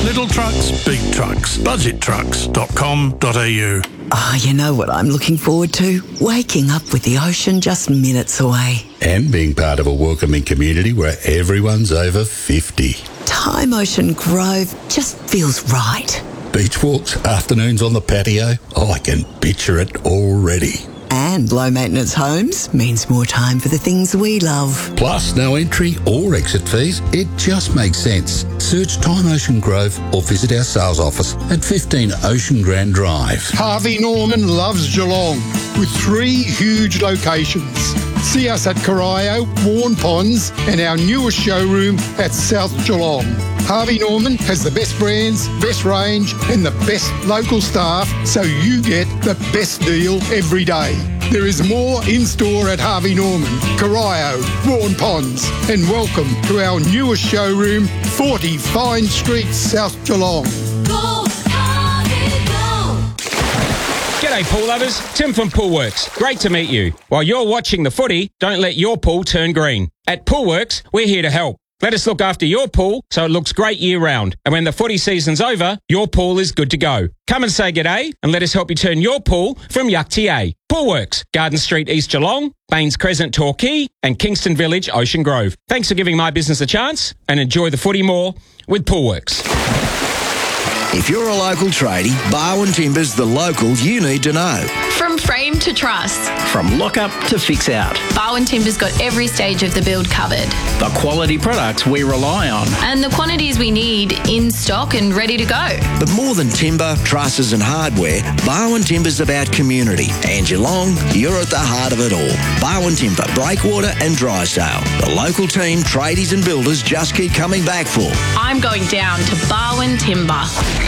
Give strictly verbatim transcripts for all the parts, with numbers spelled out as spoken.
Little trucks, big trucks. budget trucks dot com dot a u. Ah, oh, you know what I'm looking forward to? Waking up with the ocean just minutes away. And being part of a welcoming community where everyone's over fifty. Time Ocean Grove just feels right. Beach walks, afternoons on the patio. Oh, I can picture it already. And low maintenance homes means more time for the things we love. Plus, no entry or exit fees. It just makes sense. Search Time Ocean Grove or visit our sales office at fifteen Ocean Grand Drive. Harvey Norman loves Geelong with three huge locations. See us at Corio, Warren Ponds and our newest showroom at South Geelong. Harvey Norman has the best brands, best range and the best local staff, so you get the best deal every day. There is more in store at Harvey Norman, Corio, Warren Ponds, and welcome to our newest showroom, forty Fine Street, South Geelong. Go, Harvey, go! G'day pool lovers, Tim from Poolworks. Great to meet you. While you're watching the footy, don't let your pool turn green. At Poolworks, we're here to help. Let us look after your pool so it looks great year round. And when the footy season's over, your pool is good to go. Come and say g'day and let us help you turn your pool from yuck to yay. Poolworks, Garden Street, East Geelong, Baines Crescent, Torquay, and Kingston Village, Ocean Grove. Thanks for giving my business a chance and enjoy the footy more with Poolworks. If you're a local tradie, Barwon Timber's the local you need to know. From frame to truss, from lock-up to fix-out, Barwon Timber's got every stage of the build covered. The quality products we rely on. And the quantities we need in stock and ready to go. But more than timber, trusses and hardware, Barwon Timber's about community. And Geelong, you're at the heart of it all. Barwon Timber, Breakwater and Drysdale. The local team, tradies and builders just keep coming back for. I'm going down to Barwon Timber.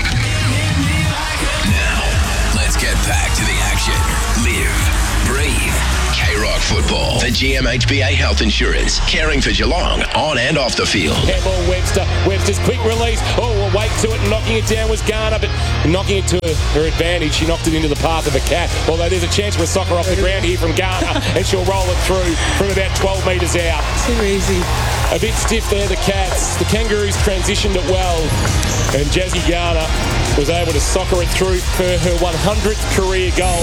Now, let's get back to the action. Live, breathe, K-Rock football. The G M H B A Health Insurance, caring for Geelong on and off the field. Handball Webster. Webster's quick release. Oh, awake to it and knocking it down was Garner, but knocking it to her advantage. She knocked it into the path of a cat. Although there's a chance for a soccer off the ground here from Garner, and she'll roll it through from about twelve metres out. Too easy. A bit stiff there, the Cats. The Kangaroos transitioned it well, and Jazzy Garner was able to soccer it through for her one hundredth career goal.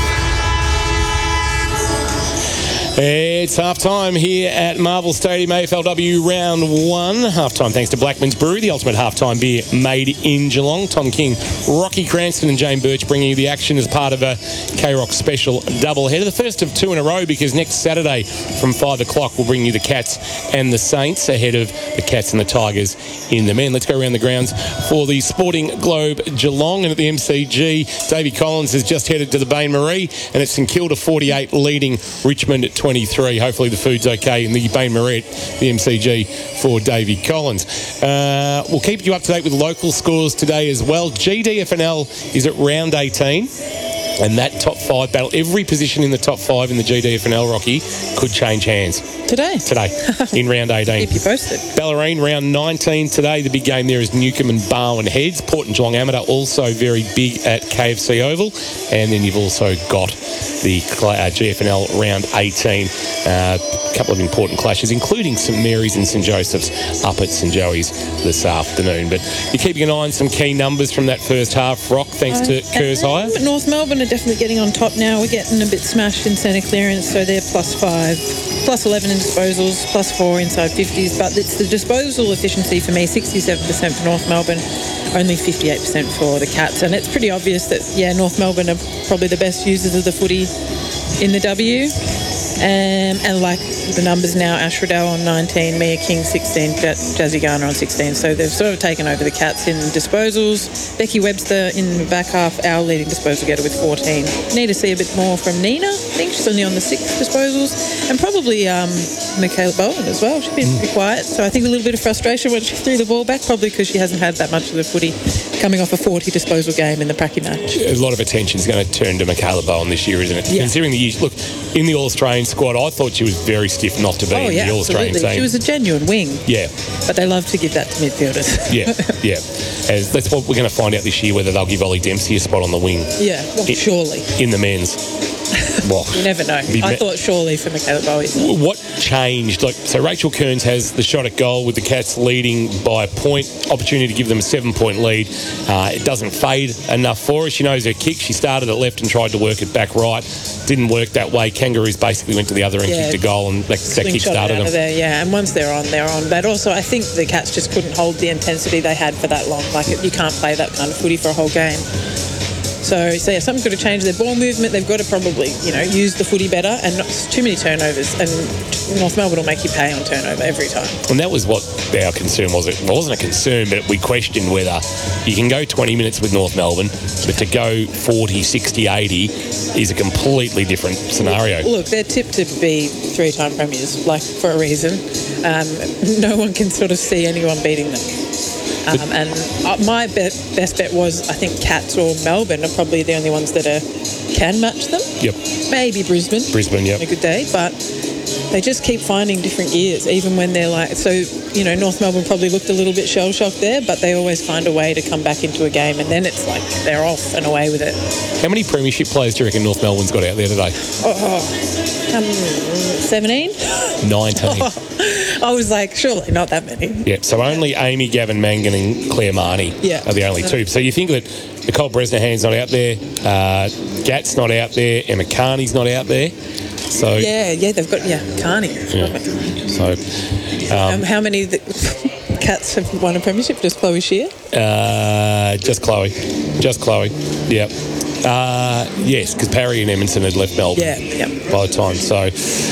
It's half-time here at Marvel Stadium, A F L W round one. Half-time thanks to Blackman's Brew, the ultimate half-time beer made in Geelong. Tom King, Rocky Cranston and Jane Birch bringing you the action as part of a K-Rock special doubleheader. The first of two in a row, because next Saturday from five o'clock we'll bring you the Cats and the Saints ahead of the Cats and the Tigers in the men. Let's go around the grounds for the Sporting Globe Geelong, and at the M C G, Davy Collins has just headed to the Bain Marie, and it's St Kilda forty-eight leading Richmond at twenty-three. Hopefully the food's okay in the Bain Marie, the M C G for Davy Collins. Uh, we'll keep you up to date with local scores today as well. G D F N L is at round eighteen. And that top five battle, every position in the top five in the G D F N L, Rocky, could change hands. Today? Today, in round eighteen. Keep you posted. Ballerine, round nineteen today. The big game there is Newcombe and Barwon Heads. Port and Geelong Amateur also very big at K F C Oval. And then you've also got the uh, G F N L round eighteen. Uh, a couple of important clashes, including St Mary's and St Joseph's up at St Joey's this afternoon. But you're keeping an eye on some key numbers from that first half, Rock, thanks uh, to Kerrs Hire. North Melbourne are definitely getting on top now. We're getting a bit smashed in centre clearance, so they're plus five, plus eleven in disposals, plus four inside fifties. But it's the disposal efficiency for me, sixty-seven percent for North Melbourne, only fifty-eight percent for the Cats. And it's pretty obvious that, yeah, North Melbourne are probably the best users of the footy in the W. Um, and like the numbers now, Ash Riddell on nineteen, Mia King sixteen, Jazzy Garner on sixteen. So they've sort of taken over the Cats in disposals. Becky Webster in the back half, our leading disposal getter with fourteen. Need to see a bit more from Nina. I think she's only on the six disposals. And probably um, Michaela Bowen as well. She's been mm. pretty quiet. So I think a little bit of frustration when she threw the ball back, probably because she hasn't had that much of the footy coming off a forty disposal game in the Pracky match. A lot of attention is going to turn to Michaela Bowen this year, isn't it? Yeah. Considering the years, look, in the All-Australian squad, I thought she was very stiff not to be oh, in yeah, the All-Australian team. She was a genuine wing. Yeah. But they love to give that to midfielders. yeah, yeah. As that's what we're going to find out this year, whether they'll give Ollie Dempsey a spot on the wing. Yeah, well, in, surely. In the men's. Well, You never know. Be I me- thought surely for Michaela Bowie. What changed? Like, so Rachel Kearns has the shot at goal with the Cats leading by a point. Opportunity to give them a seven-point lead. Uh, it doesn't fade enough for her. She knows her kick. She started at left and tried to work it back right. Didn't work that way. Kangaroos basically went to the other end, Yeah. kicked a goal, and that, that kick Slingshot started out them. of there, yeah. And once they're on, they're on. But also, I think the Cats just couldn't hold the intensity they had for that long. Like, you can't play that kind of footy for a whole game. So, so yeah, something's got to change their ball movement. They've got to probably, you know, use the footy better and not too many turnovers. And North Melbourne will make you pay on turnover every time. And that was what our concern was. It wasn't a concern, but we questioned whether you can go twenty minutes with North Melbourne, but to go forty, sixty, eighty is a completely different scenario. Look, they're tipped to be three-time premiers, like, for a reason. Um, no one can sort of see anyone beating them. Um, and uh, my bet, best bet was, I think Cats or Melbourne are probably the only ones that are, can match them. Yep. Maybe Brisbane. Brisbane, yep. On a good day, but they just keep finding different gears, even when they're like... So, you know, North Melbourne probably looked a little bit shell-shocked there, but they always find a way to come back into a game, and then it's like they're off and away with it. How many premiership players do you reckon North Melbourne's got out there today? Oh, um, seventeen? nineteen. I was like, surely not that many. Yeah, so only Amy, Gavin Mangan and Claire Marnie Yeah. are the only two. So you think that Nicole Bresnahan's not out there, uh, Gat's not out there, Emma Carney's not out there. So Yeah, yeah, they've got, yeah, Carney. yeah. So um, Um, how many the Cats have won a premiership? Just Chloe Shear? uh, just Chloe. Just Chloe. Yep. Uh, yes, because Parry and Emerson had left Melbourne Yeah, yeah. by the time. So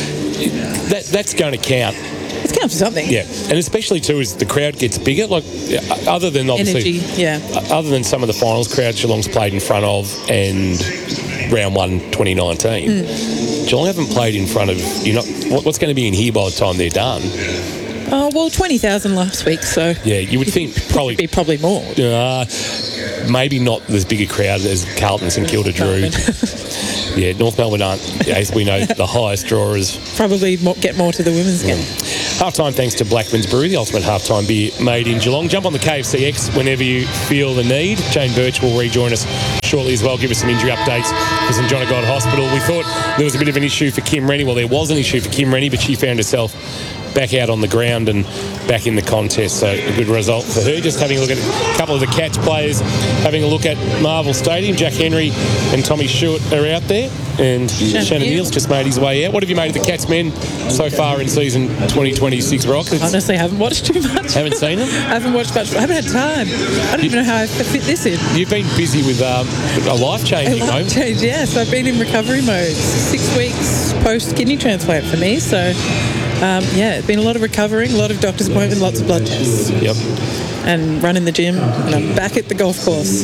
that that's going to count. It's count for something. Yeah, and especially too as the crowd gets bigger. Like other than obviously, Energy, yeah. other than some of the finals crowds Geelong's played in front of and round one twenty nineteen, Mm. Geelong haven't played in front of. You know what, what's going to be in here by the time they're done? Oh, well, twenty thousand last week, so... Yeah, you would think probably be probably more. Uh, maybe not as big a crowd as Carlton St Kilda drew. Yeah, North Melbourne aren't, as we know, the highest drawers. Probably more, get more to the women's game. Half-time thanks to Blackman's Brew, the ultimate half-time beer made in Geelong. Jump on the K F C X whenever you feel the need. Jane Birch will rejoin us shortly as well, give us some injury updates for St John of God Hospital. We thought there was a bit of an issue for Kim Rennie. Well, there was an issue for Kim Rennie, but she found herself back out on the ground and back in the contest. So a good result for her. Just having a look at a couple of the Cats players, having a look at Marvel Stadium. Jack Henry and Tommy Stewart are out there, and Shannon Shannon Neal. Neal's just made his way out. What have you made of the Cats men so far in season twenty twenty-six, Rock? It's- Honestly, I haven't watched too much. Haven't seen them? I haven't watched much. I haven't had time. I don't even know how I fit this in. You've been busy with um, a life-changing A life moment. change, yes. I've been in recovery mode. Six weeks post-kidney transplant for me, so... Um, yeah, it's been a lot of recovering, a lot of doctor's appointments, lots of blood tests. Yep. And running the gym, and I'm back at the golf course, so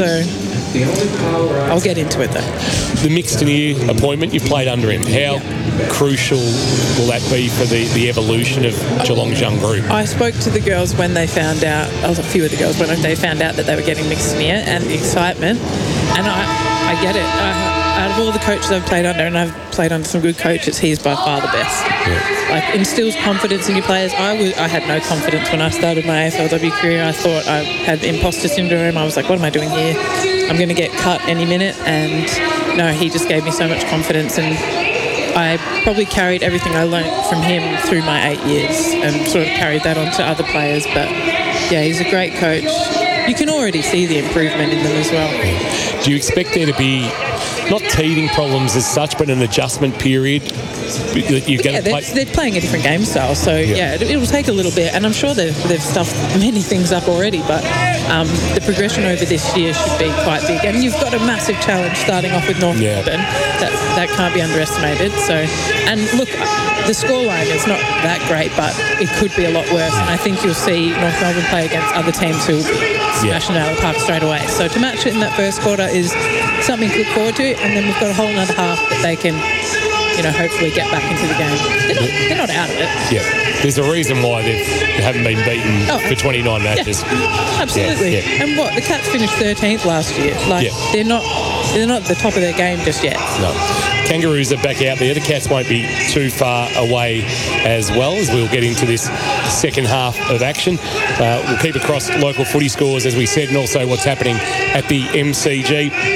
I'll get into it though. The mixed ear appointment, you've played under him. How crucial will that be for the, the evolution of Geelong's young group? I spoke to the girls when they found out, I was a few of the girls when they found out that they were getting mixed ear, and the excitement, and I, I get it. I, out of all the coaches I've played under, and I've played under some good coaches, he's by far the best. Yeah. Like, instills confidence in your players. I was, I had no confidence when I started my A F L W career. I thought I had imposter syndrome. I was like, what am I doing here? I'm going to get cut any minute. And no, he just gave me so much confidence, and I probably carried everything I learnt from him through my eight years and sort of carried that on to other players. But yeah, he's a great coach. You can already see the improvement in them as well. Do you expect there to be not teething problems as such, but an adjustment period that you're going Yeah, to they're, play? they're playing a different game style, so Yeah. yeah, it, it will take a little bit, and I'm sure they've, they've stuffed many things up already, but um, the progression over this year should be quite big, and you've got a massive challenge starting off with North Yeah. Melbourne. That, that can't be underestimated. So, and look, the scoreline is not that great, but it could be a lot worse, and I think you'll see North Melbourne play against other teams who will be smashing it out of the park straight away. So to match it in that first quarter is something to look forward to, and then we've got a whole other half that they can, you know, hopefully get back into the game. They're not, they're not out of it. Yeah, there's a reason why they've, they haven't been beaten Oh, for twenty-nine matches. Yeah, absolutely. Yeah, yeah. And what, the Cats finished thirteenth last year. Like, Yeah. they're not they're not at the top of their game just yet. No. Kangaroos are back out there. The Cats won't be too far away as well, as we'll get into this second half of action. Uh, we'll keep across local footy scores, as we said, and also what's happening at the M C G.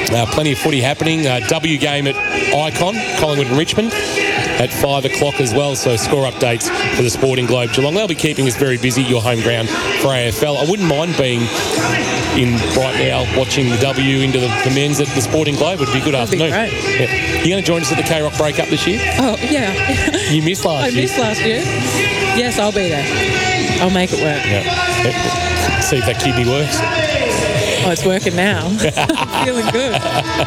Uh, plenty of footy happening. Uh, W game at Icon, Collingwood and Richmond at five o'clock as well. So score updates for the Sporting Globe Geelong. They'll be keeping us very busy, your home ground for A F L. I wouldn't mind being in right now watching the W into the, the men's at the Sporting Globe. It would be a good That'd be afternoon. great. Yeah. You going to join us at the K-Rock break-up this year? Oh, yeah. You missed last I year. missed last year. Yes, I'll be there. I'll make it work. Yeah. Yeah. See if that kidney works. Oh, it's working now. I'm feeling good.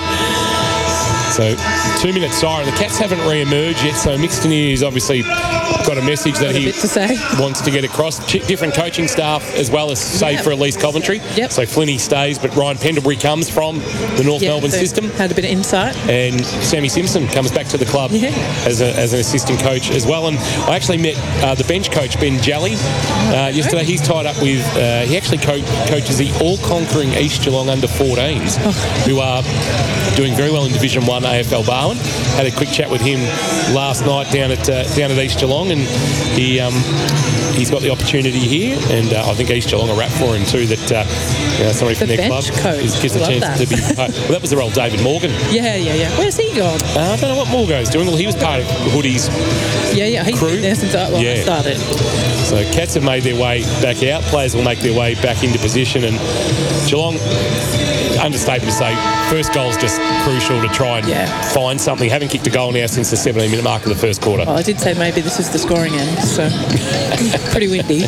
So, two-minute siren. The Cats haven't re-emerged yet, so Mixtonier's obviously got a message that Got a he bit to say. wants to get across. Ch- different coaching staff as well as save Yep. for Elise Coventry. Yep. So Flinney stays, but Ryan Pendlebury comes from the North Yeah, Melbourne so system. Had a bit of insight. And Sammy Simpson comes back to the club Yeah. as, a, as an assistant coach as well. And I actually met uh, the bench coach, Ben Jalley, uh, yesterday. He's tied up with, uh, he actually co- coaches the all-conquering East Geelong under fourteens, who are doing very well in Division one A F L Barwon. Had a quick chat with him last night down at uh, down at East Geelong, and he um, he's got the opportunity here, and uh, I think East Geelong are wrapped for him too. That uh, you know, somebody from The their club bench coach. is- gives the Love chance that. to be. Well, that was the role David Morgan. Yeah, yeah, yeah. Where's he gone? Uh, I don't know what Morgo's doing. Well, he was part of Hoodie's Yeah, yeah. He's crew. been there since I, well, Yeah. I started. So Cats have made their way back out. Players will make their way back into position, and Geelong, understatement to say, first goal's just crucial to try and Yeah. find something. Haven't kicked a goal now since the seventeen minute mark of the first quarter. Well, I did say maybe this is the scoring end, so pretty windy.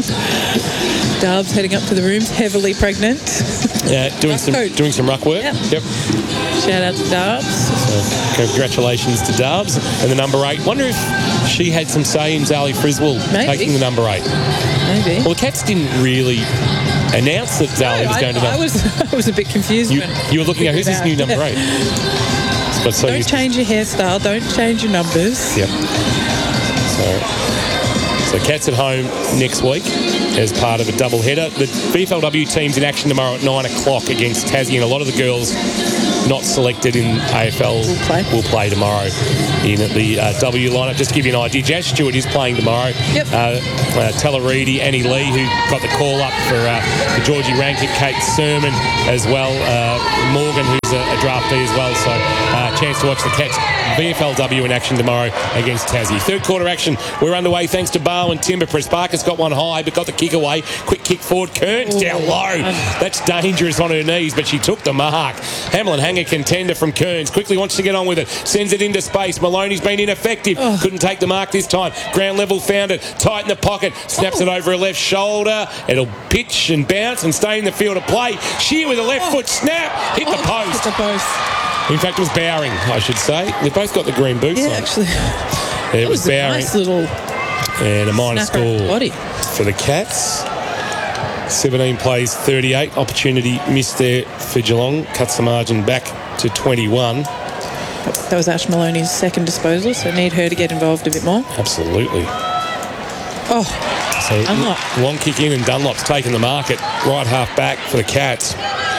Darbs heading up to the rooms, heavily pregnant. Yeah, doing Ruck some coach. doing some ruck work. Yep. Yep. Shout out to Darbs. So congratulations to Darbs and the number eight. Wonder if she had some say in Zali Friswell Maybe. taking the number eight. Maybe. Well, the Cats didn't really announce that Zali was I, going to. I was I was a bit confused. You, when you were looking at who's this new number Yeah. eight? It's got so Don't used- change your hairstyle. Don't change your numbers. Yep. So, so Cats at home next week as part of a double header. The V F L W team's in action tomorrow at nine o'clock against Tassie, and a lot of the girls not selected in A F L Will play. will play tomorrow in the uh, W lineup. Just to give you an idea, Jazz Stewart is playing tomorrow. Yep. Uh, uh, Tallareedy, Annie Lee, who got the call up for, uh, for Georgie Rankin, Kate Sermon as well, uh, Morgan, who's a, a draftee as well. So, uh, chance to watch the Cats V F L W in action tomorrow against Tassie. Third quarter action, we're underway thanks to Barwon Timber. Press Barker's got one high, but got the kick away. Quick kick forward. Kearns Ooh. down low. That's dangerous on her knees, but she took the mark. Hamlin Hanger contender from Kearns. Quickly wants to get on with it. Sends it into space. Maloney's been ineffective. Oh. Couldn't take the mark this time. Ground level found it. Tight in the pocket. Snaps Oh. it over her left shoulder. It'll pitch and bounce and stay in the field of play. Shear with a left Oh. foot snap. Hit the Hit post. the post. In fact, it was Bowering, I should say. They've both got the green boots Yeah, on. actually. It That was was a Bowering. nice little And a minor snapper of the score body. for the Cats. seventeen plays thirty-eight. Opportunity missed there for Geelong. Cuts the margin back to twenty-one. That was Ash Maloney's second disposal, so need her to get involved a bit more. Absolutely. Oh, So Dunlop. long kick in and Dunlop's taken the market. Right half back for the Cats.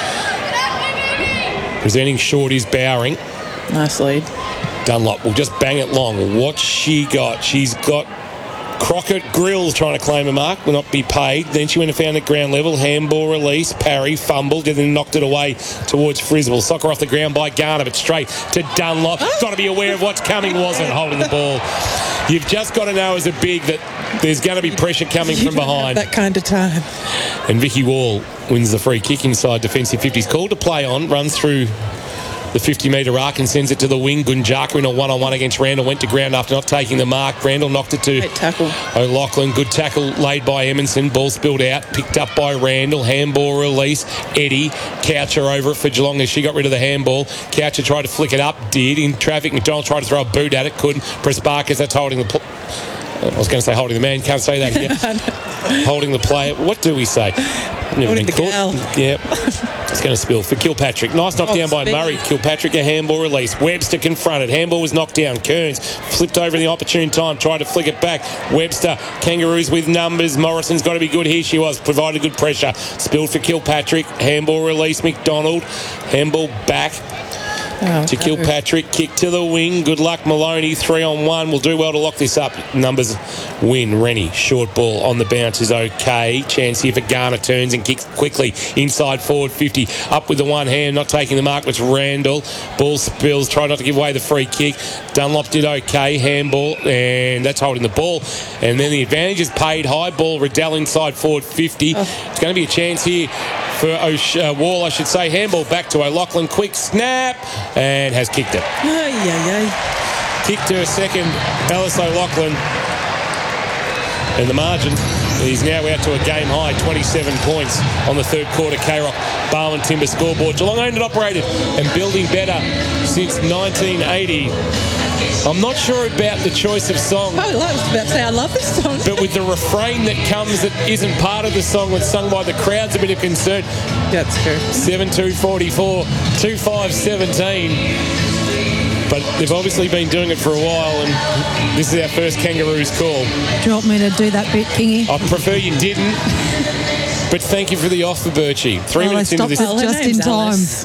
Presenting short is Bowering. nice lead. Dunlop will just bang it long. What's she got? She's got Crockett Grills trying to claim a mark, will not be paid. Then she went and found at ground level. Handball release, parry, fumbled, and then knocked it away towards Friswell. Soccer off the ground by Garner, but straight to Dunlop. Got to be aware of what's coming. Wasn't holding the ball. You've just got to know as a big that there's going to be pressure coming You from don't have behind. that kind of time. And Vicky Wall wins the free kick inside defensive fifties. Called to play on, runs through the fifty metre arc and sends it to the wing. Gunjaka in a one-on-one against Randall. Went to ground after not taking the mark. Randall knocked it to Great tackle. O'Loughlin. Good tackle laid by Emerson. Ball spilled out. Picked up by Randall. Handball release. Eddie. Coucher over it for Geelong as she got rid of the handball. Coucher tried to flick it up. Did. In traffic, McDonald tried to throw a boot at it. Couldn't. Press Barkers. That's holding the... Pl- I was going to say holding the man. Can't say that again. Holding the player. What do we say? Never Holding been the caught. gal. Yep. It's going to spill for Kilpatrick. Nice knock Oh, down by speed. Murray. Kilpatrick, a handball release. Webster confronted. Handball was knocked down. Kearns flipped over in the opportune time. Tried to flick it back. Webster. Kangaroos with numbers. Morrison's got to be good. Here she was. Provided good pressure. Spilled for Kilpatrick. Handball release. McDonald. Handball back. Oh, to Kilpatrick. Kick to the wing. Good luck, Maloney. Three on one. Will do well to lock this up. Numbers win. Rennie, short ball on the bounce is okay. Chance here for Garner. Turns and kicks quickly. Inside forward fifty. Up with the one hand. Not taking the mark. It's Randall. Ball spills. Try not to give away the free kick. Dunlop did okay. Handball. And that's holding the ball. And then the advantage is paid. High ball. Riddell inside forward fifty. Oh. It's going to be a chance here for O'Sh- uh, Wall, I should say. Handball back to O'Loughlin. Quick snap. And has kicked it. Ay, ay, ay. Kicked her second, Alice O'Loughlin. And the margin is now out to a game high, twenty-seven points on the third quarter. K-Rock, Barwon Timber scoreboard. Geelong owned and operated and building better since nineteen eighty. I'm not sure about the choice of song. Oh, I was about to say I love this song. But with the refrain that comes that isn't part of the song that's sung by the crowd's a bit of concern. That's true. seven two forty-four, two five seventeen. But they've obviously been doing it for a while, and this is our first Kangaroos call. Do you want me to do that bit, Kingy? I prefer you didn't. But thank you for the offer, Birchie. Three well, minutes I into this. stopped it just in time.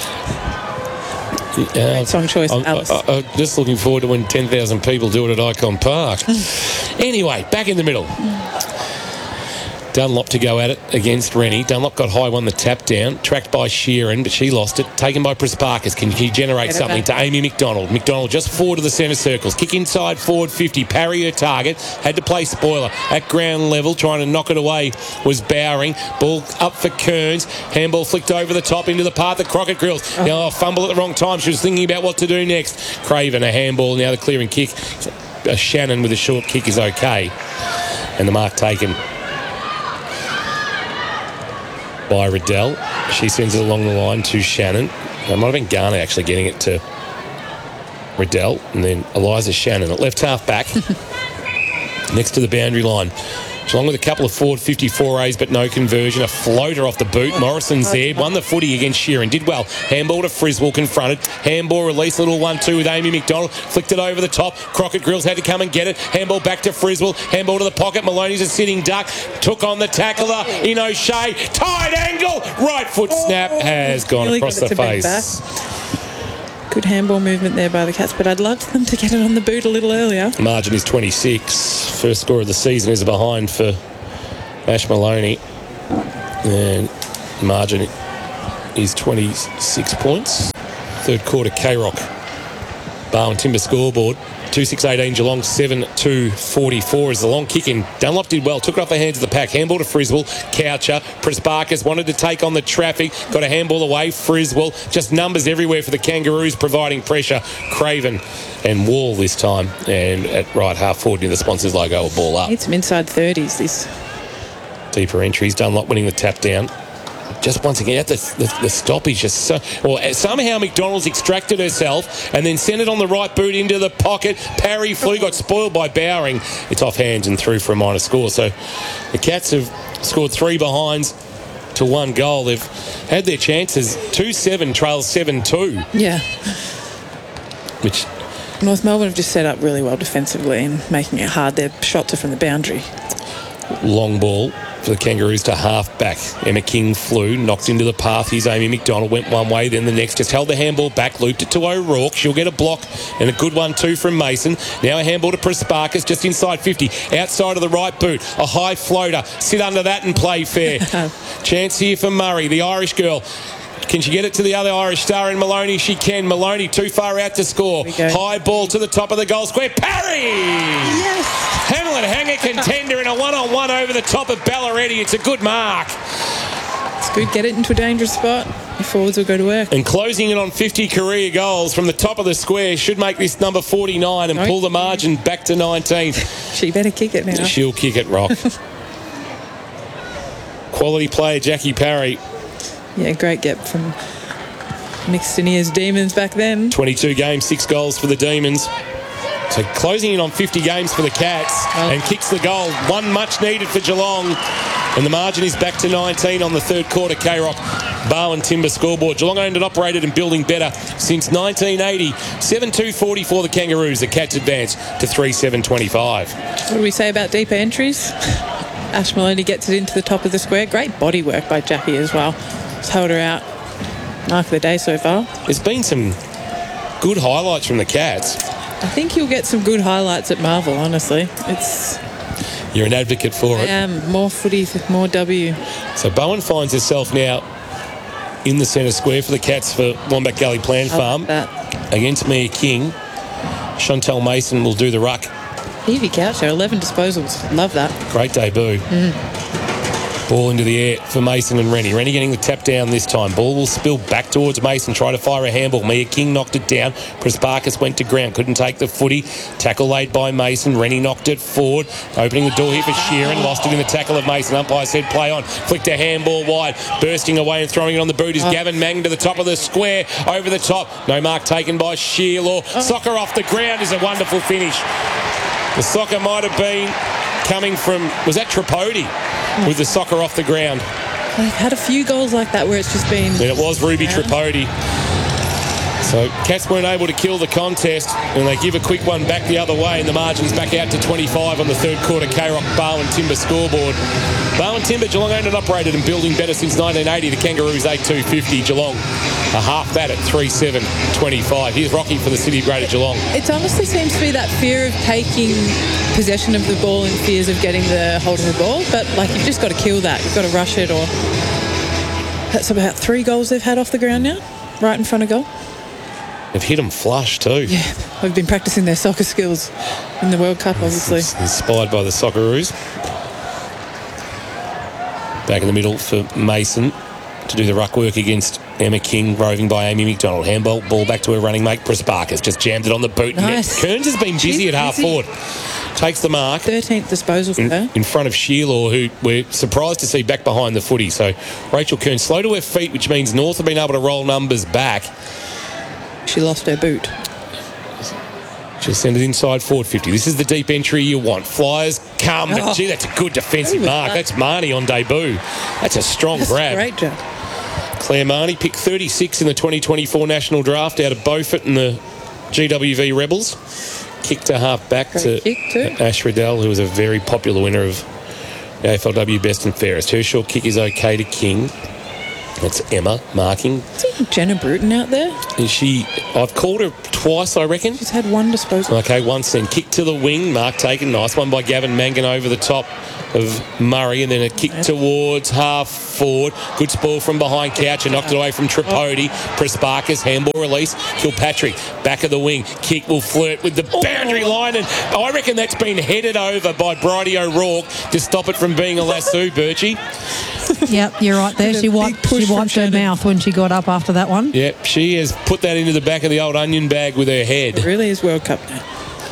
Uh, song choice, I'm, Alice. I, I, I'm just looking forward to when ten thousand people do it at Icon Park. Anyway, back in the middle. Dunlop to go at it against Rennie. Dunlop got high, won the tap down. Tracked by Sheeran, but she lost it. Taken by Prasparkas. Can he generate something to Amy McDonald? McDonald just forward to the centre circles. Kick inside forward fifty. Parry her target. Had to play spoiler. At ground level, trying to knock it away was Bowering. Ball up for Kearns. Handball flicked over the top into the path of Crockett Grills. Oh. Now, a fumble at the wrong time. She was thinking about what to do next. Craven, a handball. Now the clearing kick. Uh, Shannon with a short kick is okay. And the mark taken by Riddell. She sends it along the line to Shannon. It might have been Garner actually getting it to Riddell, and then Eliza Shannon at left half back next to the boundary line. Along with a couple of forward fifty-four A's, but no conversion. A floater off the boot. Morrison's there. Won the footy against Sheeran. Did well. Handball to Friswell, confronted. Handball released. Little one two with Amy McDonald. Flicked it over the top. Crockett Grills had to come and get it. Handball back to Friswell. Handball to the pocket. Maloney's a sitting duck. Took on the tackler in O'Shea. Tight angle. Right foot snap has gone really across the face. Good handball movement there by the Cats, but I'd love them to get it on the boot a little earlier. Margin is twenty-six. First score of the season is a behind for Ash Maloney. And margin is twenty-six points. Third quarter, K-Rock. Barwon Timber scoreboard. two six eighteen Geelong, seven two forty-four is the long kick in. Dunlop did well, took it off the hands of the pack. Handball to Friswell. Coucher. Prasparkas wanted to take on the traffic. Got a handball away. Friswell. Just numbers everywhere for the Kangaroos, providing pressure. Craven and Wall this time. And at right half forward near the sponsors logo, a ball up. Need some inside thirties, this. Deeper entries. Dunlop winning the tap down. Just once again, the, the, the stoppage just so... Well, somehow McDonald's extracted herself and then sent it on the right boot into the pocket. Parry flew, got spoiled by Bowering. It's off hands and through for a minor score. So the Cats have scored three behinds to one goal. They've had their chances. two seven trails seven two. Yeah. Which... North Melbourne have just set up really well defensively and making it hard. Their shots are from the boundary. Long ball for the Kangaroos to half back. Emma King flew, knocked into the path. Here's Amy McDonald, went one way, then the next. Just held the handball back, looped it to O'Rourke. She'll get a block and a good one too from Mason. Now a handball to Prasparkas, just inside fifty. Outside of the right boot, a high floater. Sit under that and play fair. Chance here for Murray, the Irish girl. Can she get it to the other Irish star in Maloney? She can. Maloney too far out to score. High ball to the top of the goal square. Parry! Yes! Hamlin Hanger contender in a one-on-one over the top of Ballaretti. It's a good mark. It's good. Get it into a dangerous spot. Your forwards will go to work. And closing in on fifty career goals from the top of the square should make this number forty-nine and pull the margin back to nineteen. She better kick it now. She'll kick it, Rock. Quality player Jackie Parry. Yeah, great get from mixed in years Demons back then. twenty-two games, six goals for the Demons. So closing in on fifty games for the Cats oh. and kicks the goal. One much needed for Geelong. And the margin is back to nineteen on the third quarter. K-Rock, Barwon Timber scoreboard. Geelong owned and operated and building better since nineteen eighty. seven two forty-four the Kangaroos. The Cats advance to three seven twenty-five. What do we say about deeper entries? Ash Maloney gets it into the top of the square. Great body work by Jackie as well. Just held her out. Mark of the day so far. There's been some good highlights from the Cats. I think you'll get some good highlights at Marvel, honestly. It's You're an advocate for I it. am. More footy, more W. So Bowen finds herself now in the centre square for the Cats for Wombat Gully Plant Farm. Against Mia King. Chantel Mason will do the ruck. Evie Coucher, eleven disposals. Love that. Great debut. Ball into the air for Mason and Rennie. Rennie getting the tap down this time. Ball will spill back towards Mason. Try to fire a handball. Mia King knocked it down. Prasparkas went to ground. Couldn't take the footy. Tackle laid by Mason. Rennie knocked it forward. Opening the door here for Sheeran. Lost it in the tackle of Mason. Umpire said play on. Flicked a handball wide. Bursting away and throwing it on the boot is Gavin Mang to the top of the square. Over the top. No mark taken by Shearlaw. Soccer off the ground is a wonderful finish. The soccer might have been coming from, was that Tripodi? With the soccer off the ground. They've had a few goals like that where it's just been... And it was Ruby Tripodi. So Cats weren't able to kill the contest, and they give a quick one back the other way, and the margin's back out to twenty-five on the third quarter K-Rock Barwon Timber scoreboard. Barwon Timber, Geelong owned and operated and building better since nineteen eighty. The Kangaroos eight two fifty. Geelong a half that at three seven twenty-five. Here's Rocky for the City of Greater Geelong. It honestly seems to be that fear of taking possession of the ball and fears of getting the hold of the ball, but like you've just got to kill that. You've got to rush it, or that's about three goals they've had off the ground now, right in front of goal. They've hit them flush too. Yeah, we've been practicing their soccer skills in the World Cup, obviously. It's inspired by the Socceroos. Back in the middle for Mason to do the ruck work against Emma King, roving by Amy McDonald. Handball, ball back to her running mate, Prasparkas. Just jammed it on the boot. Nice. Kearns has been busy She's at half busy. forward. Takes the mark. thirteenth disposal for In, her. in front of Shearlaw, who we're surprised to see back behind the footy. So Rachel Kearns slow to her feet, which means North have been able to roll numbers back. She lost her boot. She'll send it inside forward fifty. This is the deep entry you want. Flyers come. But Oh. gee, that's a good defensive mark. That's Marnie on debut. That's a strong That's grab. a great job. Claire Marnie picked thirty-six in the twenty twenty-four national draft out of Beaufort and the G W V Rebels. Kick to half back Great to kick too. Ash Riddell, who was a very popular winner of the A F L W Best and Fairest. Her short kick is okay to King. That's Emma marking. See Jenna Bruton out there? Is she? I've called her twice, I reckon. She's had one disposal. Okay, once then. Kick to the wing. Mark taken. Nice one by Gavin Mangan over the top of Murray. And then a kick towards half forward. Good spoil from behind Coucher. Knocked it away from Tripodi. Prasparkas. Handball release. Kilpatrick. Back of the wing. Kick will flirt with the boundary line. And I reckon that's been headed over by Bridie O'Rourke to stop it from being a lasso, Birchie. Yep, you're right there. She wiped, she wiped her mouth when she got up after that one. Yep, she has put that into the back of the old onion bag with her head. It really is World Cup now.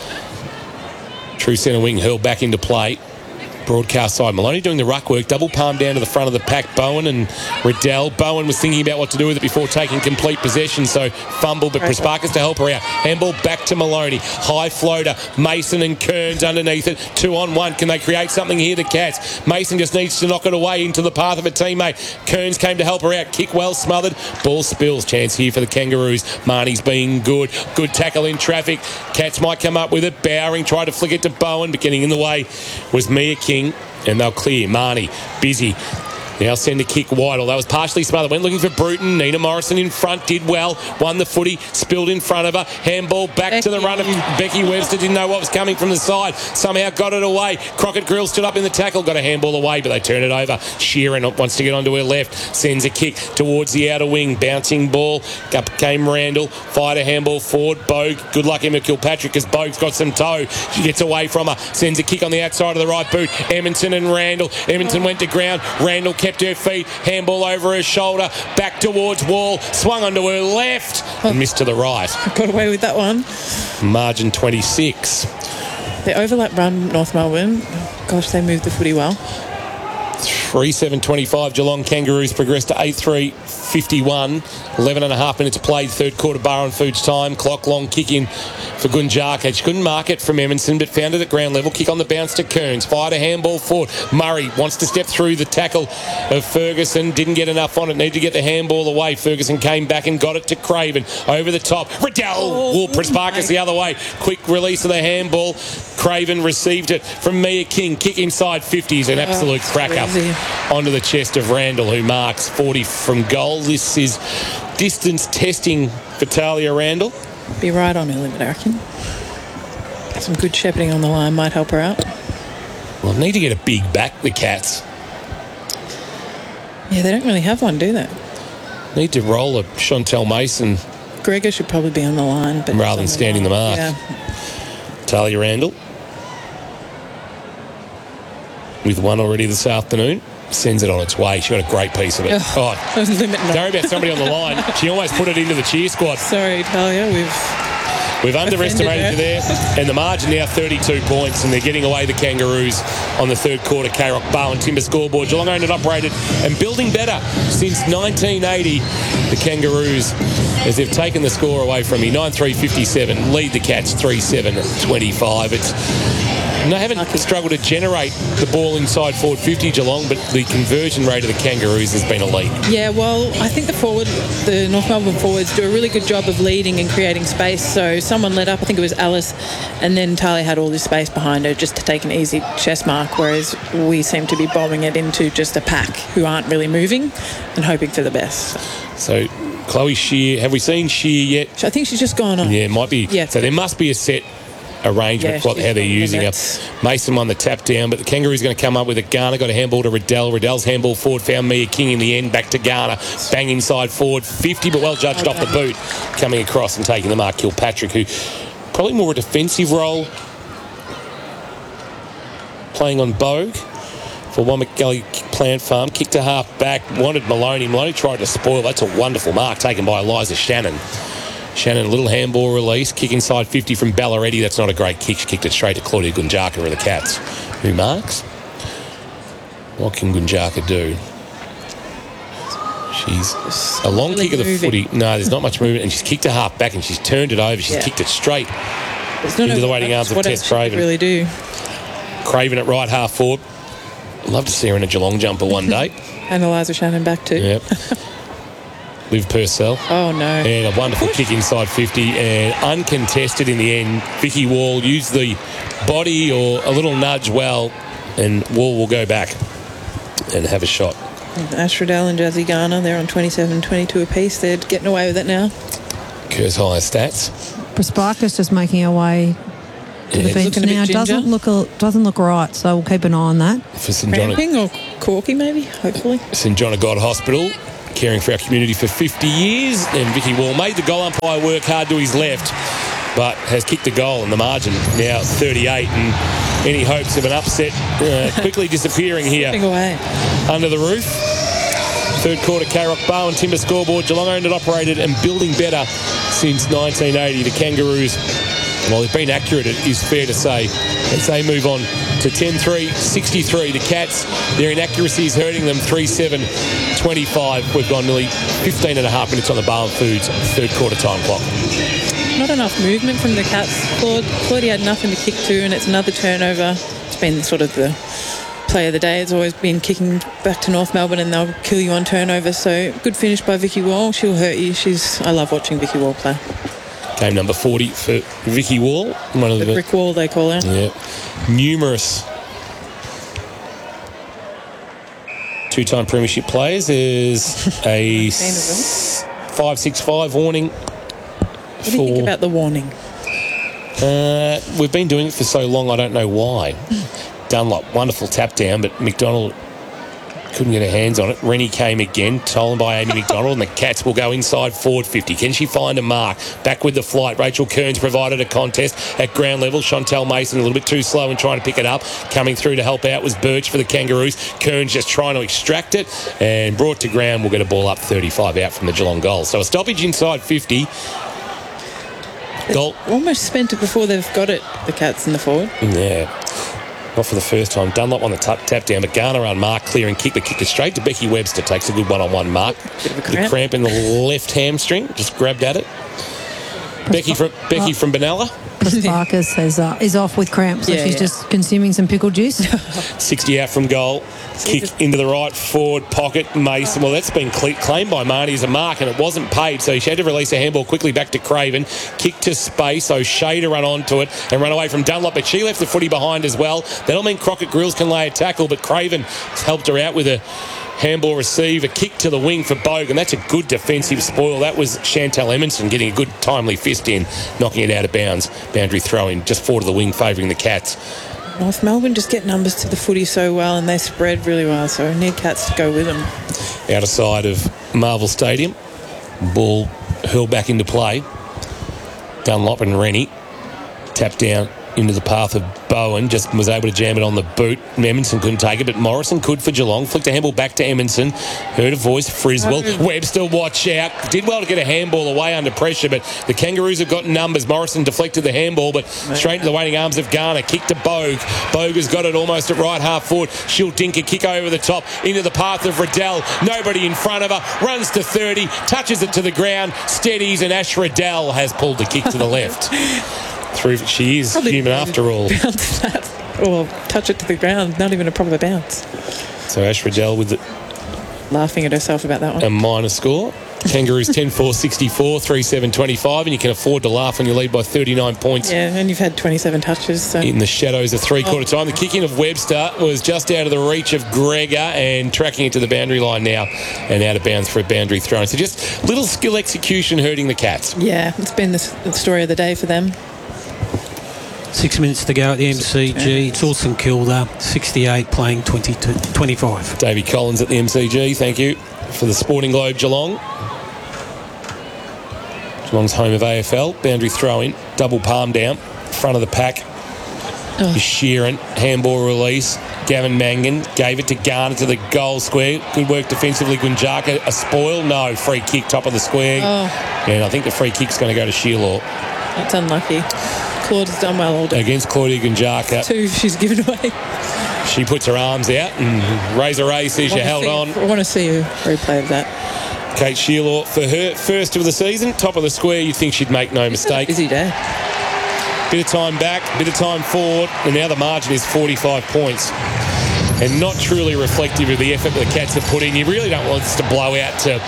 True centre wing hurled back into play. Broadcast side. Maloney doing the ruck work. Double palm down to the front of the pack. Bowen and Riddell. Bowen was thinking about what to do with it before taking complete possession, so fumble, but Prasparkas to help her out. Handball back to Maloney. High floater. Mason and Kearns underneath it. Two on one. Can they create something here, the Cats? Mason just needs to knock it away into the path of a teammate. Kearns came to help her out. Kick well smothered. Ball spills. Chance here for the Kangaroos. Marnie's being good. Good tackle in traffic. Cats might come up with it. Bowering tried to flick it to Bowen, but getting in the way was Mia King. And they'll clear. Marnie, busy. Now send a kick wide. That was partially smothered. Went looking for Bruton. Nina Morrison in front. Did well. Won the footy. Spilled in front of her. Handball back Becky. to the run of Becky Webster. Didn't know what was coming from the side. Somehow got it away. Crockett Grill stood up in the tackle. Got a handball away, but they turn it over. Sheeran wants to get onto her left. Sends a kick towards the outer wing. Bouncing ball. Up came Randall. Fired a handball forward. Bogue. Good luck Emma Kilpatrick because Bogue's got some toe. She gets away from her. Sends a kick on the outside of the right boot. Edmonton and Randall. Edmonton went to ground. Randall kept her feet. Handball over her shoulder. Back towards Wall. Swung onto her left. And missed to the right. Got away with that one. Margin twenty-six. The overlap run, North Melbourne. Gosh, they moved the footy well. three seven twenty-five. Geelong Kangaroos progressed to eight three fifty-one. eleven and a half minutes played. Third quarter Barwon Foods time. Clock long kick in for Gunjaka. She couldn't mark it from Emerson, but found it at ground level. Kick on the bounce to Kearns. Fired a handball forward. Murray wants to step through the tackle of Ferguson. Didn't get enough on it. Needed to get the handball away. Ferguson came back and got it to Craven. Over the top. Riddell. Oh, Wool Prasparkas the other way. Quick release of the handball. Craven received it from Mia King. Kick inside fifties. An absolute oh, cracker crazy. Onto the chest of Randall, who marks forty from goal. This is distance testing for Talia Randall. be right on her limit, I reckon. Some good shepherding on the line might help her out. Well, need to get a big back, the Cats. Yeah, they don't really have one, do they? Need to roll a Chantel Mason. Gregor should probably be on the line, but rather than standing the mark. Yeah. Talia Randall with one already this afternoon. Sends it on its way. She got a great piece of it. Oh, oh, limit don't worry about somebody on the line. She almost put it into the cheer squad. Sorry, Talia, we've We've underestimated you there. And the margin now thirty-two points, and they're getting away the Kangaroos on the third quarter. K-Rock Bowen Timber scoreboard. Geelong owned and operated and building better since nineteen eighty. The Kangaroos, as they've taken the score away from me, nine three fifty-seven. Lead the Cats three seven twenty-five. It's And they haven't struggled to generate the ball inside forward fifty, Geelong, but the conversion rate of the Kangaroos has been elite. Yeah, well, I think the forward, the North Melbourne forwards do a really good job of leading and creating space. So someone led up, I think it was Alice, and then Talia had all this space behind her just to take an easy chest mark, whereas we seem to be bombing it into just a pack who aren't really moving and hoping for the best. So Chloe Shear, have we seen Shear yet? I think she's just gone on. Yeah, it might be. Yeah. So there must be a set arrangement Yeah, what, how they're using it. Mason won the tap down, but the Kangaroos going to come up with it. Garner got a handball to Riddell. Riddell's handball forward found Mia King in the end. Back to Garner. Bang inside forward. fifty, but well judged Okay. off the boot. Coming across and taking the mark. Kilpatrick, who probably more a defensive role playing on Bogue for Wamagully Plant Farm. Kicked to half back. Wanted Maloney. Maloney tried to spoil. That's a wonderful mark taken by Eliza Shannon. Shannon, a little handball release. Kick inside fifty from Ballaretti. That's not a great kick. She kicked it straight to Claudia Gunjaka of the Cats. Who marks? What can Gunjaka do? She's a long really kick of the moving. footy. No, there's not much movement. And she's kicked to half back and she's turned it over. She's Yeah. kicked it straight There's not into a- the waiting arms of what Tess else she could Craven. really do. Craven at right half forward. Love to see her in a Geelong jumper one day. And Eliza Shannon back too. Yep. Liv Purcell. Oh no. And a wonderful kick inside fifty and uncontested in the end. Vicky Wall used the body or a little nudge well, and Wall will go back and have a shot. Ash Riddell and Jazzy Garner, they're on twenty-seven twenty-two apiece. They're getting away with it now. Kerr's higher stats. Prosparka's just making her way to Yeah, the it's bench looking a bit now. ginger. Doesn't look a, doesn't look right, so we'll keep an eye on that. For St John, Cramping or corky maybe, hopefully. St John of God Hospital, caring for our community for fifty years. And Vicky Wall made the goal umpire work hard to his left, but has kicked a goal in the margin. Now thirty-eight, and any hopes of an upset uh, quickly disappearing here. Slipping away. Under the roof. Third quarter, K-Rock Bowen Timber scoreboard. Geelong owned and operated and building better since nineteen eighty. The Kangaroos, while they've been accurate, it is fair to say, as they move on to ten three sixty-three. The Cats, their inaccuracy is hurting them. three seven twenty-five. We've gone nearly fifteen and a half minutes on the Bowen Foods third quarter time clock. Not enough movement from the Cats. Claude, Claudia had nothing to kick to, and it's another turnover. It's been sort of the play of the day. It's always been kicking back to North Melbourne, and they'll kill you on turnover. So good finish by Vicky Wall. She'll hurt you. She's. I love watching Vicky Wall play. Game number forty for Vicky Wall. One of The the brick wall, they call her. Yeah. Numerous two-time premiership players. There's a five six five warning. What do you think about the warning? Uh, we've been doing it for so long, I don't know why. Dunlop, wonderful tap down, but McDonald couldn't get her hands on it. Rennie came again, stolen by Amy McDonald, and the Cats will go inside forward fifty. Can she find a mark? Back with the flight. Rachel Kearns provided a contest at ground level. Chantel Mason a little bit too slow in trying to pick it up. Coming through to help out was Birch for the Kangaroos. Kearns just trying to extract it and brought to ground. We'll get a ball up thirty-five out from the Geelong goal. So a stoppage inside fifty. Goal. Almost spent it before they've got it, the Cats in the forward. Yeah. Not for the first time. Dunlop on the tap, tap down, but Garner unmarked, clear and kick, but kicked it straight to Becky Webster. Takes a good one-on-one mark. Bit of a The cramp. cramp in the left hamstring. Just grabbed at it. Becky from Becky from Benalla. Prosparkas is, uh, is off with cramps, so Yeah, she's yeah. just consuming some pickle juice. sixty out from goal. Kick into the right forward pocket. Mason. Well, that's been cle- claimed by Marnie as a mark, and it wasn't paid, so she had to release a handball quickly back to Craven. Kick to space. O'Shea to run onto it and run away from Dunlop, but she left the footy behind as well. That'll mean Crockett Grills can lay a tackle, but Craven has helped her out with a Handball receive, a kick to the wing for Bogan. That's a good defensive spoil. That was Chantal Emerson getting a good timely fist in, knocking it out of bounds. Boundary throw-in, just forward of the wing, favouring the Cats. North Melbourne just get numbers to the footy so well, and they spread really well, so I need Cats to go with them. Outer side of Marvel Stadium. Ball hurled back into play. Dunlop and Rennie tapped down into the path of Bowen, just was able to jam it on the boot. Emerson couldn't take it, but Morrison could for Geelong. Flicked a handball back to Emerson. Heard a voice, Friswell. Oh. Webster, watch out. Did well to get a handball away under pressure, but the Kangaroos have got numbers. Morrison deflected the handball, but straight into the waiting arms of Garner. Kick to Bogue. Bogue has got it almost at right half forward. She'll dink a kick over the top into the path of Riddell. Nobody in front of her. Runs to thirty, touches it to the ground, steadies, and Ash Riddell has pulled the kick to the left. Through, she is Probably human after all. Bounce that, or touch it to the ground, not even a proper bounce. So Ash Riddell with it. Laughing at herself about that one. A minor score. Kangaroos ten four sixty-four, three seven twenty-five, and you can afford to laugh when you lead by thirty-nine points. Yeah, and you've had twenty-seven touches. So. In the shadows of three-quarter oh. time. The kick-in of Webster was just out of the reach of Gregor and tracking it to the boundary line now and out of bounds for a boundary throw. So just little skill execution hurting the Cats. Yeah, it's been the story of the day for them. Six minutes to go at the M C G. It's Orson Kilda, sixty-eight, playing twenty-two, twenty-five. Davey Collins at the M C G, thank you for the Sporting Globe, Geelong. Geelong's home of A F L. Boundary throw-in, double palm down, front of the pack. Oh. Sheeran, handball release. Gavin Mangan gave it to Garner to the goal square. Good work defensively. Gunjaka, a spoil? No, free kick, top of the square. Oh. And I think the free kick's going to go to Shearlaw. That's unlucky. Claude's done well all day. Against Claudia Gunjaka. Two she's given away. She puts her arms out and Razor Ray sees you held see, on. I want to see a replay of that. Kate Shearlaw for her first of the season. Top of the square, you'd think she'd make no mistake. Busy day. Bit of time back, bit of time forward, and now the margin is forty-five points. And not truly reflective of the effort the Cats have put in. You really don't want this to blow out to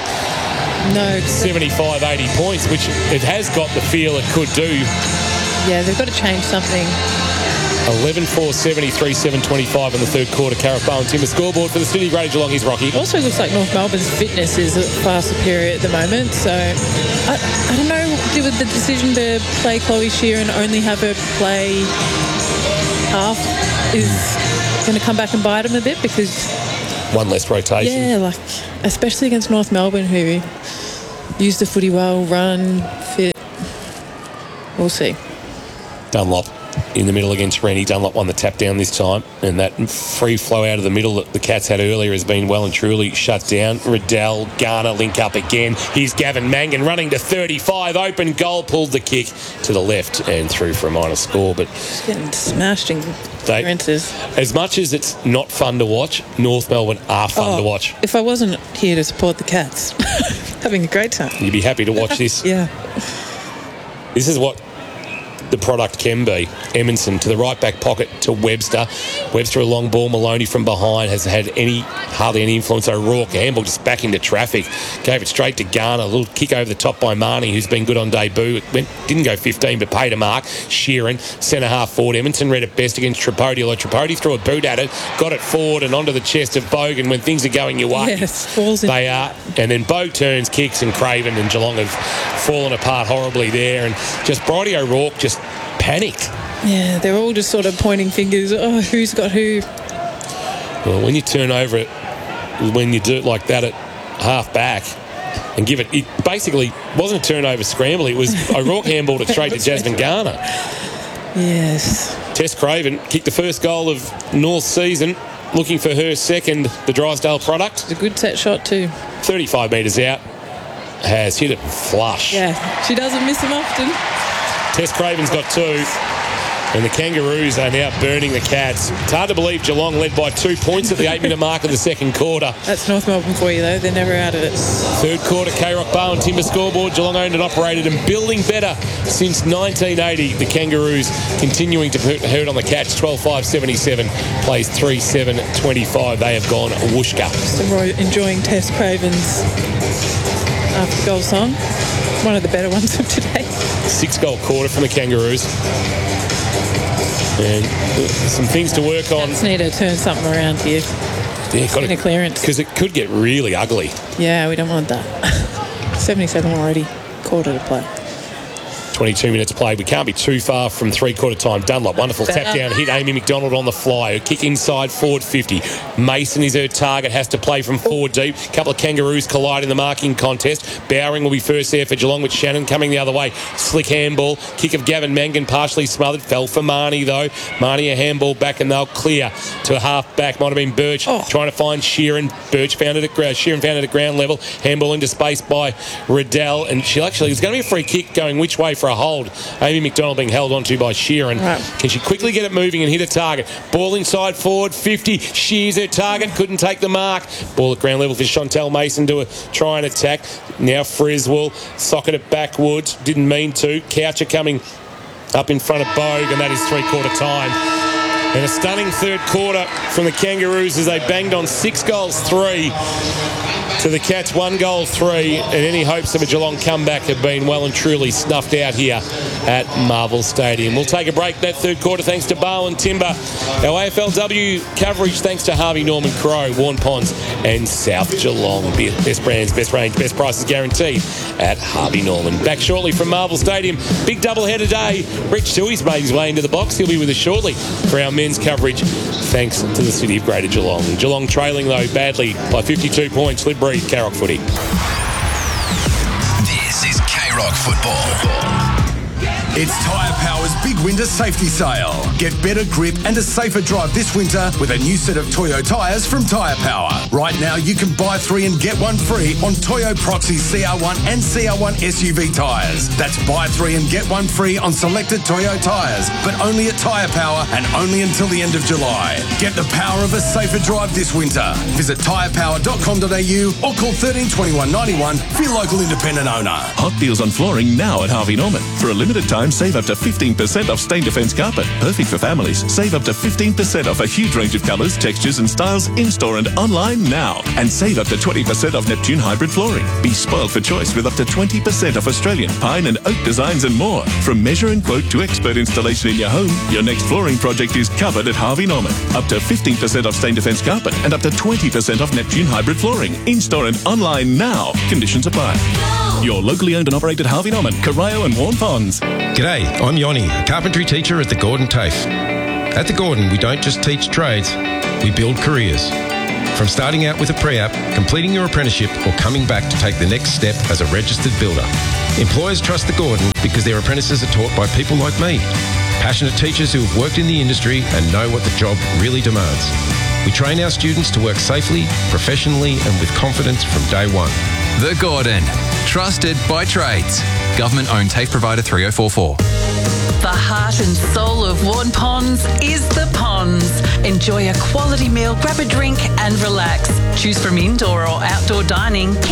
no seventy-five, eighty points, which it has got the feel it could do. Yeah, they've got to change something. eleven four seventy-three, seven twenty-five in the third quarter. Carrick Bowen Timber scoreboard for the City Greater Geelong. He's Rocky. Also looks like North Melbourne's fitness is far superior at the moment. So I, I don't know, with the decision to play Chloe Sheeran and only have her play half is going to come back and bite them a bit because one less rotation. Yeah, like especially against North Melbourne, who use the footy well, run, fit. We'll see. Dunlop in the middle against Rennie. Dunlop won the tap down this time, and that free flow out of the middle that the Cats had earlier has been well and truly shut down. Riddell, Garner link up again. Here's Gavin Mangan running to thirty-five. Open goal, pulled the kick to the left and through for a minor score. But just getting smashed in clearances. As much as it's not fun to watch, North Melbourne are fun oh, to watch. If I wasn't here to support the Cats, having a great time. You'd be happy to watch this. Yeah. This is what the product can be. Emerson to the right back pocket to Webster. Webster a long ball. Maloney from behind has had any hardly any influence. O'Rourke handball just back into traffic. Gave it straight to Garner. A little kick over the top by Marnie, who's been good on debut. It went, didn't go fifteen, but paid a mark. Sheeran, centre half forward. Emerson read it best against Tripodi. Although Tripodi threw a boot at it, got it forward and onto the chest of Bogan when things are going your way. Yes, falls in. They are. And then Bogue turns, kicks, and Craven and Geelong have fallen apart horribly there. And just Bridie O'Rourke just panicked. Yeah, they're all just sort of pointing fingers. Oh, who's got who? Well, when you turn over it, when you do it like that at half back and give it, it basically wasn't a turnover scramble. It was O'Rourke handballed it straight to Jasmine Garner. Yes. Tess Craven kicked the first goal of North's season, looking for her second, the Drysdale product. It's a good set shot too. thirty-five metres out, has hit it flush. Yeah, she doesn't miss them often. Tess Craven's got two, and the Kangaroos are now burning the Cats. It's hard to believe Geelong led by two points at the eight-minute mark of the second quarter. That's North Melbourne for you, though. They're never out of it. Third quarter, K-Rock Bowen Timber scoreboard. Geelong owned and operated and building better since nineteen eighty. The Kangaroos continuing to put hurt on the Cats. twelve five seventy-seven, plays three seven twenty-five. They have gone whooshka. Just enjoying Tess Craven's after goal song. One of the better ones of today. Six goal quarter from the Kangaroos. And some things to work on. Just need to turn something around here. Yeah, got Centre clearance. Because it could get really ugly. Yeah, we don't want that. seventy-seven already. Quarter to play. twenty-two minutes played. We can't be too far from three-quarter time. Dunlop, wonderful tap Better. down hit. Amy McDonald on the fly. Her kick inside forward fifty. Mason is her target. Has to play from forward deep. A couple of Kangaroos collide in the marking contest. Bowering will be first there for Geelong with Shannon coming the other way. Slick handball. Kick of Gavin Mangan partially smothered. Fell for Marnie though. Marnie a handball back and they'll clear to a half back. Might have been Birch Oh. trying to find Sheeran. Birch found it at ground. Sheeran found it at ground level. Handball into space by Riddell. And she actually, it's going to be a free kick going which way for a hold. Amy McDonald being held onto by Sheeran. Right. Can she quickly get it moving and hit a target? Ball inside forward, fifty. Shears her target, couldn't take the mark. Ball at ground level for Chantel Mason to a try and attack. Now Friswell, socket it backwards. Didn't mean to. Coucher coming up in front of Bogue, and that is three-quarter time. And a stunning third quarter from the Kangaroos as they banged on six goals, three to the Cats, one goal, three, and any hopes of a Geelong comeback have been well and truly snuffed out here at Marvel Stadium. We'll take a break that third quarter thanks to Barwon Timber. Our A F L W coverage thanks to Harvey Norman Crow, Warren Ponds and South Geelong. Best brands, best range, best prices guaranteed at Harvey Norman. Back shortly from Marvel Stadium. Big double-header day. Rich Tui's made his way into the box. He'll be with us shortly for our men's coverage thanks to the City of Greater Geelong. Geelong trailing though badly by fifty-two points. Live breathe K-Rock footy. This is K-Rock football. It's Tyre Power's big winter safety sale. Get better grip and a safer drive this winter with a new set of Toyo tyres from Tyre Power. Right now, you can buy three and get one free on Toyo Proxy C R one and C R one S U V tyres. That's buy three and get one free on selected Toyo tyres, but only at Tyre Power and only until the end of July. Get the power of a safer drive this winter. Visit tyre power dot com dot a u or call thirteen twenty-one ninety-one for your local independent owner. Hot deals on flooring now at Harvey Norman. For a limited time, save up to fifteen percent off stain defense carpet. Perfect for families. Save up to fifteen percent off a huge range of colours, textures and styles in-store and online now. And save up to twenty percent off Neptune hybrid flooring. Be spoiled for choice with up to twenty percent off Australian pine and oak designs and more. From measure and quote to expert installation in your home, your next flooring project is covered at Harvey Norman. Up to fifteen percent off stain defense carpet and up to twenty percent off Neptune hybrid flooring. In-store and online now. Conditions apply. Your locally owned and operated Harvey Norman, Corio and Warren Ponds. G'day, I'm Yoni, a carpentry teacher at the Gordon TAFE. At the Gordon, we don't just teach trades, we build careers. From starting out with a pre-app, completing your apprenticeship, or coming back to take the next step as a registered builder. Employers trust the Gordon because their apprentices are taught by people like me, passionate teachers who have worked in the industry and know what the job really demands. We train our students to work safely, professionally, and with confidence from day one. The Gordon. Trusted by trades. Government-owned TAFE provider three oh four four. The heart and soul of Warren Ponds is the Ponds. Enjoy a quality meal, grab a drink and relax. Choose from indoor or outdoor dining.